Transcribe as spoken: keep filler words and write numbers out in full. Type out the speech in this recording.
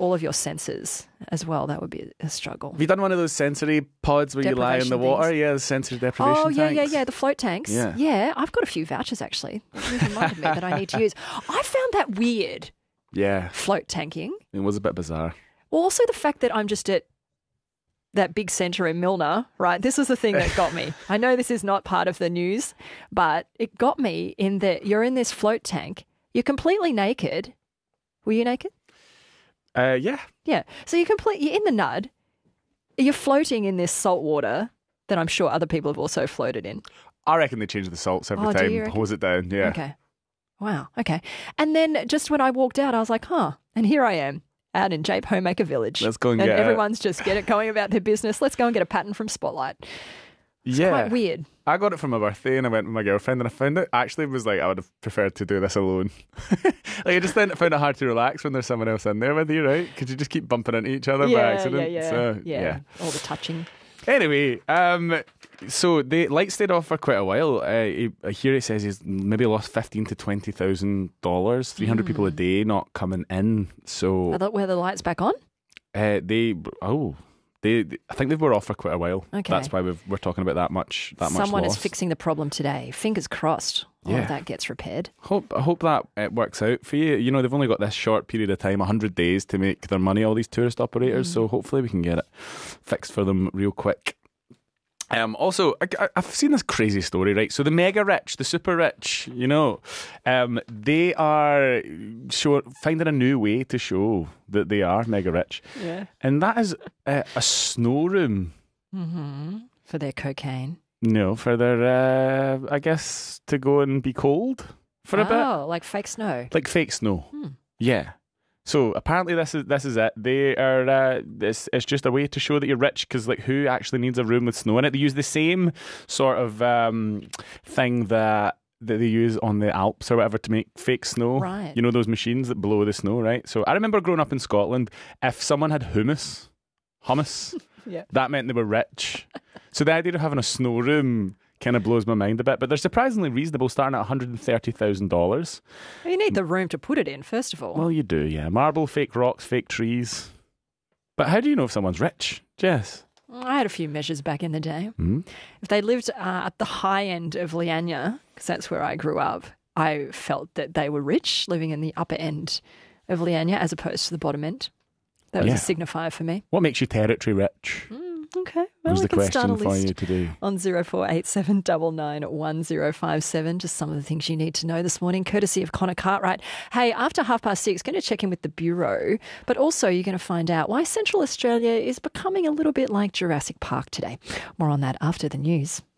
all of your senses as well. That would be a struggle. Have you done one of those sensory pods where you lie in the water? Things. Yeah, the sensory deprivation Oh, yeah, tanks. yeah, yeah, the float tanks. Yeah. yeah, I've got a few vouchers, actually. You've reminded me that I need to use. I found that weird, Yeah. float tanking. It was a bit bizarre. Well, also the fact that I'm just at that big centre in Milner, right? This is the thing that got me. I know this is not part of the news, but it got me in that you're in this float tank. You're completely naked. Were you naked? Uh, yeah. Yeah. So you're complete. You're in the Nud. You're floating in this salt water that I'm sure other people have also floated in. I reckon they change the salts every Oh, do time. you reckon? Hose it down, yeah. Okay. Wow. Okay. And then just when I walked out, I was like, huh. And here I am out in Jape Homemaker Village. Let's go and and get it. everyone's just get it going about their business. Let's go and get a pattern from Spotlight. It's yeah. quite weird. I got it for my birthday and I went with my girlfriend and I found it actually was like I would have preferred to do this alone. Like I just found it hard to relax when there's someone else in there with you, right? Because you just keep bumping into each other by Yeah, accident. yeah, yeah, So, yeah. yeah. All the touching. Anyway, um, so the lights stayed off for quite a while. Uh, he, here it says he's maybe lost fifteen to twenty thousand dollars. Three hundred people a day not coming in. So Are the, were the lights back on? uh, they oh they I think they were off for quite a while. Okay. That's why we've, we're talking about that much that much Someone loss. is fixing the problem today. Fingers crossed. All Yeah. of that gets repaired. Hope I hope that it works out for you. You know they've only got this short period of time, one hundred days to make their money. All these tourist operators. Mm. So hopefully we can get it fixed for them real quick. Um, also, I, I've seen this crazy story, right? So the mega rich, the super rich, you know, um, they are show, finding a new way to show that they are mega rich. Yeah. And that is a, a snow room. Mm-hmm. For their cocaine. No, for their, uh, I guess, to go and be cold for a bit. Oh, like fake snow. Like fake snow. Hmm. Yeah. So apparently this is this is it. They are uh, it's it's just a way to show that you're rich because like who actually needs a room with snow in it? They use the same sort of um, thing that that they use on the Alps or whatever to make fake snow. Right. You know those machines that blow the snow, right? So I remember growing up in Scotland. If someone had hummus, hummus, Yeah. that meant they were rich. So the idea of having a snow room kind of blows my mind a bit, but they're surprisingly reasonable, starting at one hundred thirty thousand dollars. You need the room to put it in, first of all. Well, you do, yeah. Marble, fake rocks, fake trees. But how do you know if someone's rich, Jess? I had a few measures back in the day. Hmm? If they lived uh, at the high end of Leanya, because that's where I grew up, I felt that they were rich, living in the upper end of Leanya as opposed to the bottom end. That was Yeah. a signifier for me. What makes you territory rich? Mm, okay, well, was we the can start a question for list you today. on zero four eight seven nine nine one zero five seven. Just some of the things you need to know this morning, courtesy of Connor Cartwright. Hey, after half past six, going to check in with the Bureau, but also you're going to find out why Central Australia is becoming a little bit like Jurassic Park today. More on that after the news.